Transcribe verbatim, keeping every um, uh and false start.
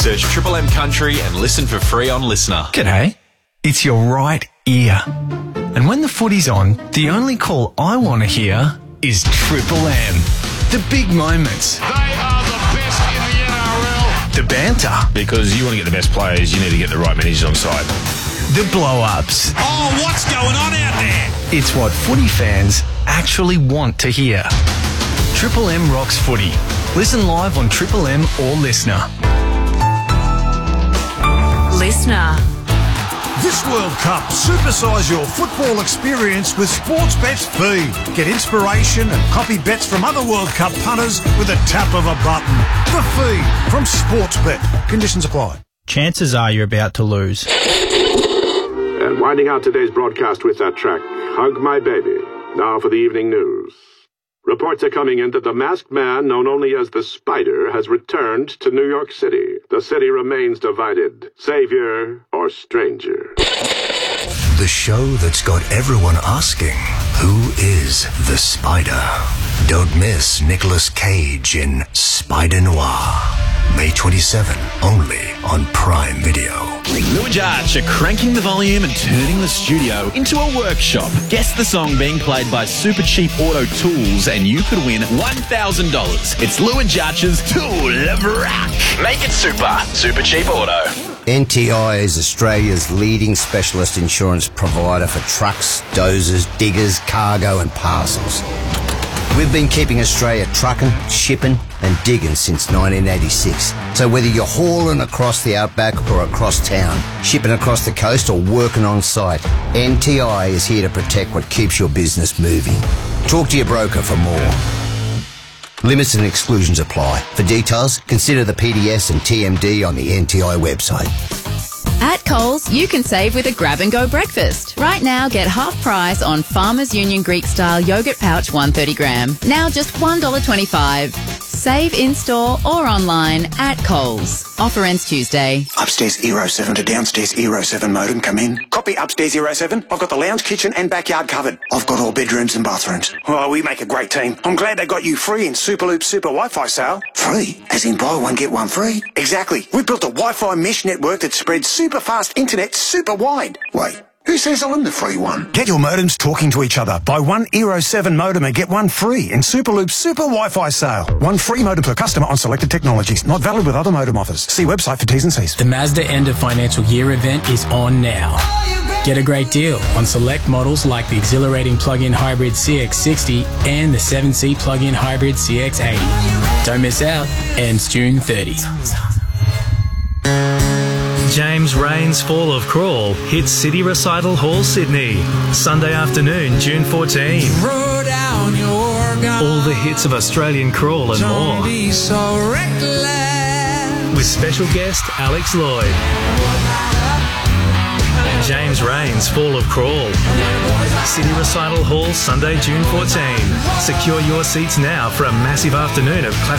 Search Triple M Country and listen for free on Listener. G'day. It's your right ear. And when the footy's on, the only call I want to hear is Triple M. The big moments. They are the best in the N R L. The banter. Because you want to get the best players, you need to get the right managers on side. The blow-ups. Oh, what's going on out there? It's what footy fans actually want to hear. Triple M rocks footy. Listen live on Triple M or Listener. Listener. This World Cup, supersize your football experience with Sportsbet's Feed. Get inspiration and copy bets from other World Cup punters with a tap of a button. The Feed from Sportsbet. Conditions apply. Chances are you're about to lose. And winding out today's broadcast with that track, Hug My Baby. Now for the evening news. Reports are coming in that the masked man, known only as the Spider, has returned to New York City. The city remains divided. Savior or stranger? The show that's got everyone asking, who is the Spider? Don't miss Nicolas Cage in Spider Noir. May twenty-seventh, only on Prime Video. Lou and Jarch are cranking the volume and turning the studio into a workshop. Guess the song being played by Super Cheap Auto Tools and you could win one thousand dollars. It's Lou and Jarch's Tool of Rock. Make it super. Super Cheap Auto. N T I is Australia's leading specialist insurance provider for trucks, dozers, diggers, cargo and parcels. We've been keeping Australia trucking, shipping and digging since nineteen eighty-six. So whether you're hauling across the outback or across town, shipping across the coast or working on site, N T I is here to protect what keeps your business moving. Talk to your broker for more. Limits and exclusions apply. For details, consider the P D S and T M D on the N T I website. At Coles, you can save with a grab-and-go breakfast. Right now, get half price on Farmers Union Greek-style yogurt pouch one hundred thirty gram. Now just one dollar twenty-five. Save in-store or online at Coles. Offer ends Tuesday. Upstairs Eero seven to downstairs Eero seven modem. Come in. Copy upstairs Eero seven. I've got the lounge, kitchen and backyard covered. I've got all bedrooms and bathrooms. Oh, we make a great team. I'm glad they got you free in Superloop Super Wi-Fi sale. Free? As in buy one, get one free? Exactly. We built a Wi-Fi mesh network that spreads super fast internet super wide. Wait. Who says I'm the free one? Get your modems talking to each other. Buy one Eero seven modem and get one free in Superloop Super Wi-Fi sale. One free modem per customer on selected technologies. Not valid with other modem offers. See website for T's and C's. The Mazda End of Financial Year event is on now. Get a great deal on select models like the exhilarating plug-in hybrid C X sixty and the seven seat plug-in hybrid C X eighty. Don't miss out. Ends June thirtieth. James Rain's Fall of Crawl hits City Recital Hall, Sydney. Sunday afternoon, June fourteenth. All the hits of Australian Crawl and more. With special guest Alex Lloyd. James Rain's Fall of Crawl. City Recital Hall, Sunday, June fourteenth. Secure your seats now for a massive afternoon of classic